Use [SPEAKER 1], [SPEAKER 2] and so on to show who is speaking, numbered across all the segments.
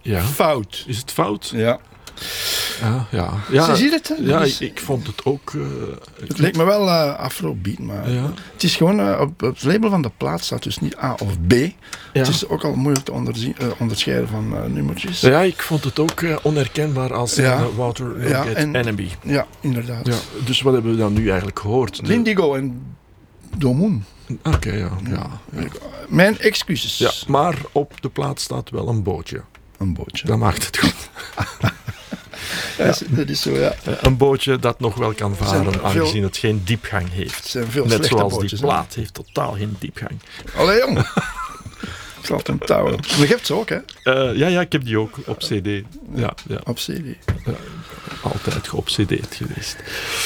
[SPEAKER 1] Ja.
[SPEAKER 2] Fout.
[SPEAKER 1] Is het fout?
[SPEAKER 2] Ja.
[SPEAKER 1] Ja.
[SPEAKER 2] Ze ziet het, hè?
[SPEAKER 1] Ja,
[SPEAKER 2] Dat is-
[SPEAKER 1] ik vond het ook...
[SPEAKER 2] Het leek me wel afrobeat, maar
[SPEAKER 1] Ja.
[SPEAKER 2] het is gewoon op het label van de plaat staat dus niet A of B. Het is ook al moeilijk te onderscheiden van nummertjes.
[SPEAKER 1] Ja, ik vond het ook onherkenbaar als Water Will Get Enemy.
[SPEAKER 2] Ja, inderdaad.
[SPEAKER 1] Ja, dus wat hebben we dan nu eigenlijk gehoord?
[SPEAKER 2] Lindigo en Domoen.
[SPEAKER 1] Oké, ja.
[SPEAKER 2] Mijn excuses.
[SPEAKER 1] Ja, maar op de plaat staat wel een bootje.
[SPEAKER 2] Een bootje.
[SPEAKER 1] Dat maakt het goed.
[SPEAKER 2] Ja, dat is zo, ja.
[SPEAKER 1] Een bootje dat nog wel kan varen,
[SPEAKER 2] Zijn
[SPEAKER 1] aangezien het geen diepgang heeft.
[SPEAKER 2] Het zijn veel
[SPEAKER 1] Net
[SPEAKER 2] slechte
[SPEAKER 1] zoals
[SPEAKER 2] bootjes,
[SPEAKER 1] die
[SPEAKER 2] hè.
[SPEAKER 1] plaat heeft totaal geen diepgang.
[SPEAKER 2] Allee, jong. Ik zal het hem touwen. Maar je hebt ze ook, hè?
[SPEAKER 1] Ja, ik heb die ook op cd. Ja.
[SPEAKER 2] Op CD.
[SPEAKER 1] Altijd geobsedeerd geweest.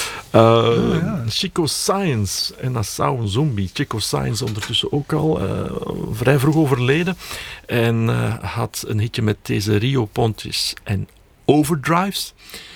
[SPEAKER 1] Chico Science en Nassau Zombie. Chico Science ondertussen ook al vrij vroeg overleden. En had een hitje met deze Rio Pontis en Overdrives.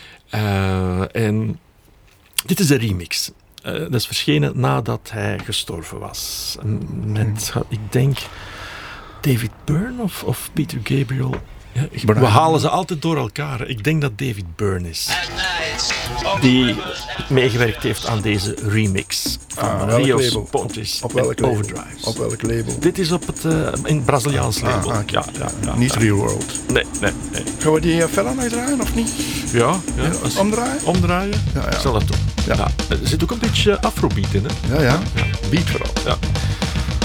[SPEAKER 1] En dit is een remix. Dat is verschenen nadat hij gestorven was. Met, ik denk, David Byrne of Peter Gabriel. Ja, we halen ze altijd door elkaar. Ik denk dat David Byrne is. Die meegewerkt heeft aan deze remix van Rio's Pontis en Overdrives.
[SPEAKER 2] Op welk label?
[SPEAKER 1] Dit is op het in het Braziliaans label.
[SPEAKER 2] Okay.
[SPEAKER 1] Ja.
[SPEAKER 2] Niet Real World.
[SPEAKER 1] Nee.
[SPEAKER 2] Gaan we die fella nog draaien of niet?
[SPEAKER 1] Ja.
[SPEAKER 2] Omdraaien?
[SPEAKER 1] Omdraaien?
[SPEAKER 2] Ja.
[SPEAKER 1] Ik zal dat doen. Ja. Er zit ook een beetje afrobeat in, hè?
[SPEAKER 2] Ja.
[SPEAKER 1] Beat vooral. Ja.